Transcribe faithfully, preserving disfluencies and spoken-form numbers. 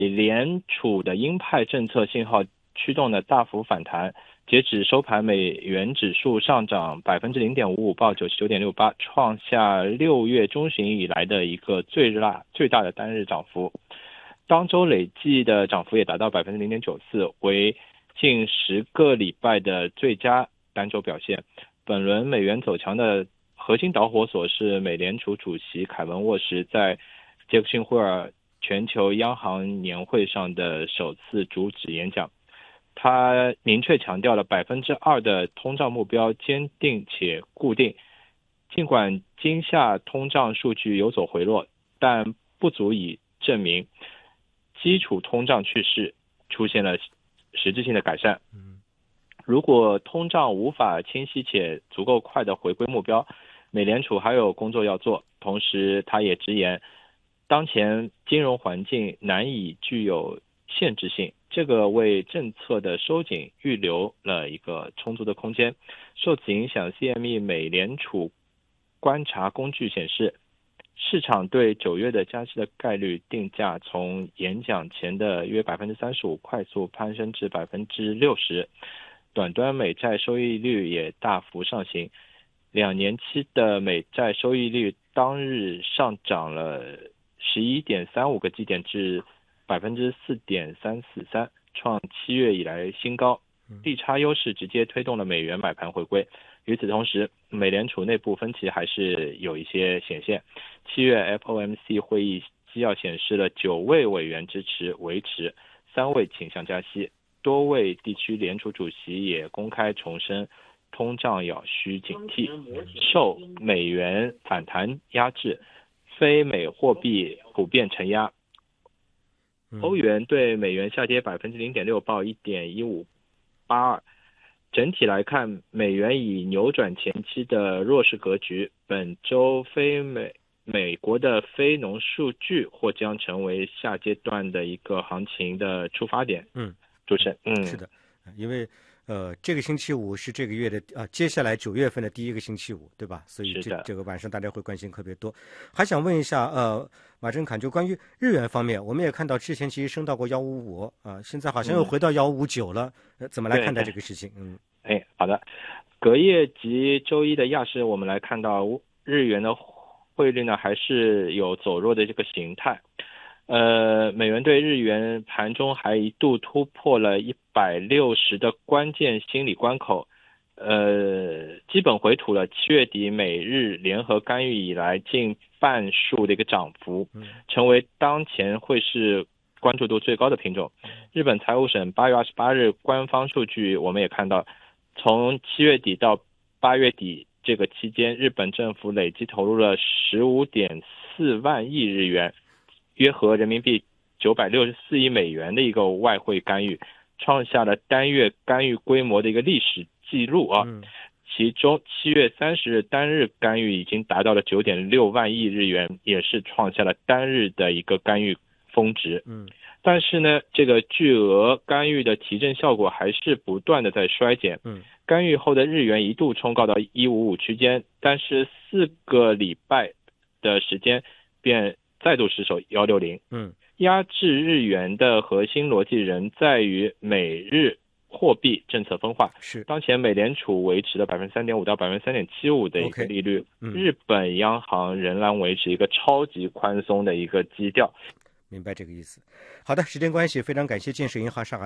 联储的鹰派政策信号驱动的大幅反弹，截止收盘，美元指数上涨百分之零点五五，报九十九点六八，创下六月中旬以来的一个最大最大的单日涨幅。当周累计的涨幅也达到百分之零点九四，为近十个礼拜的最佳单周表现。本轮美元走强的核心导火索是美联储主席凯文沃什在杰克逊霍尔全球央行年会上的首次主旨演讲。他明确强调了百分之二的通胀目标坚定且固定，尽管今夏通胀数据有所回落，但不足以证明基础通胀趋势出现了实质性的改善。如果通胀无法清晰且足够快的回归目标，美联储还有工作要做。同时他也直言，当前金融环境难以具有限制性，这个为政策的收紧预留了一个充足的空间。受此影响， C M E 美联储观察工具显示，市场对九月的加息的概率定价从演讲前的约 百分之三十五 快速攀升至 百分之六十， 短端美债收益率也大幅上行，两年期的美债收益率当日上涨了 十一点三五 个基点至 百分之四点三四三， 创七月以来新高。利差优势直接推动了美元买盘回归。与此同时，美联储内部分歧还是有一些显现。七月 F O M C 会议纪要显示了九位委员支持维持，三位倾向加息，多位地区联储主席也公开重申通胀要需警惕。受美元反弹压制，非美货币普遍承压。欧元对美元下跌 百分之零点六， 报 一点一五八二。整体来看，美元已扭转前期的弱势格局。本周非美美国的非农数据或将成为下阶段的一个行情的出发点。 嗯， 主持人，嗯， 是的，因为呃，这个星期五是这个月的啊，接下来九月份的第一个星期五，对吧？所以这这个晚上大家会关心特别多。还想问一下，呃，马振侃，就关于日元方面，我们也看到之前其实升到过幺五五啊，现在好像又回到幺五九了，呃，怎么来看待这个事情？嗯， 哎，好的。隔夜及周一的亚市，我们来看到日元的汇率呢，还是有走弱的这个形态。呃，美元对日元盘中还一度突破了一百六十的关键心理关口，呃，基本回吐了七月底美日联合干预以来近半数的一个涨幅，成为当前汇市关注度最高的品种。日本财务省八月二十八日官方数据我们也看到，从七月底到八月底这个期间，日本政府累计投入了 十五点四万亿日元，约合人民币九百六十四亿美元的一个外汇干预，创下了单月干预规模的一个历史记录啊。 嗯、 其中七月三十日单日干预已经达到了 九点六万亿日元，也是创下了单日的一个干预峰值。 嗯， 但是呢，这个巨额干预的提振效果还是不断的在衰减。 嗯， 干预后的日元一度冲高到一五五区间，但是四个礼拜的时间便再度失守一六零。 嗯， 压制日元的核心逻辑仍在于美日货币政策分化。 是， 当前美联储维持了 百分之三点五 到 百分之三点七五 的一个利率， okay, 嗯、 日本央行仍然维持一个超级宽松的一个基调。 明白这个意思。好的，时间关系，非常感谢建设银行上海